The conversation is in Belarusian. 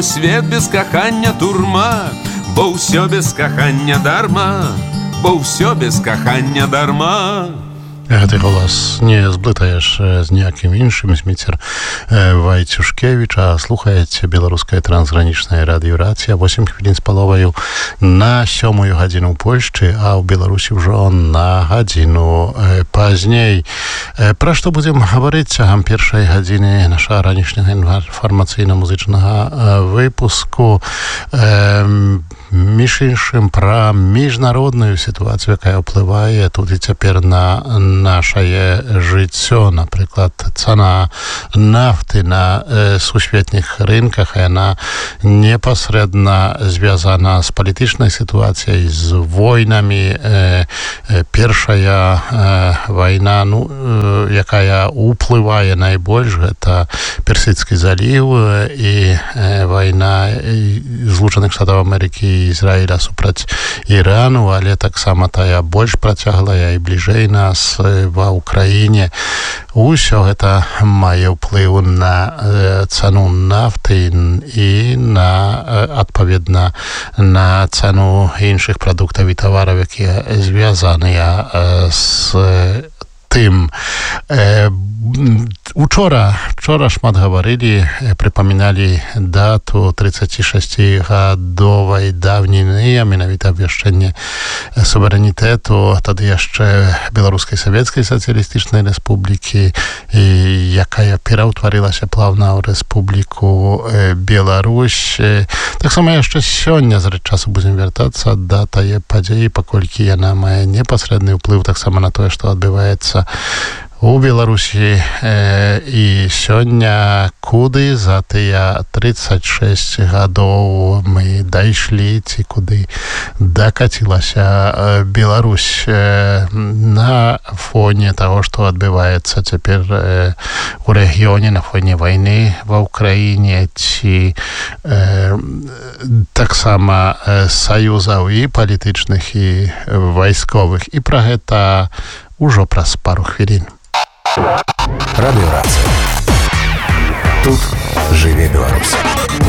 Свет без кахання турма, бо ўсё без кахання дарма, бо ўсё без кахання дарма. Гэты голас не зблытаеш з ніякім іншым. Зміцер Вайцюшкевіч, а слухаеце беларускае трансгранічнае радыёрацыя. 8 хвілін з паловаю на 7 гадзіну ў Польшчы, а ў Беларусі ўжо на гадзіну пазней. Пра што будзем гаварыць цягам першай гадзіны нашага ранішняга інфармацыйна-музычнага выпуску? Між іншым, пра міжнародную сітуацыю, якая ўплывае тут і цяпер на нашае жыццё. Напрыклад, цана нафты на сусветных рынках, яна непасрэдна звязана з палітычнай сітуацыяй, з войнамі. Першая вайна, якая ўплывае найбольш, гэта Персідскі заліў і вайна Злучаных Штатаў Амерыкі і Ізраіля супраць Ірану, але таксама тая больш працяглая і бліжэй нас ва ўкраіне. Усё гэта мае ўплыў на цану нафты і адпаведна на цану іншых прадуктаў і тавараў, якія звязаныя з тым. Учора шмат гаварылі, прыпаміналі дату 36-гадовай даўніны, а менавіта абвяшчэнне суверэнітэту тады яшчэ Беларускай Савецкай Сацыялістычнай Рэспублікі, якая пераўтварылася плаўна ў Рэспубліку Беларусь. Таксама яшчэ сёння з часу будзем вяртацца да тае падзеі, паколькі яна мае непасрэдны ўплыў таксама на тое, што адбываецца у Беларусі і сёння, куды за тыя 36 гадоў мы дайшлі, ці куды дакацілася Беларусь на фоне таго, што адбываецца цяпер у рэгіёне, на фоне вайны ва ўкраіне, ці таксама саюзаў і палітычных, і вайсковых. І пра гэта ўжо праз пару хвілін. Радыёрацыя. Тут жыве Беларусь.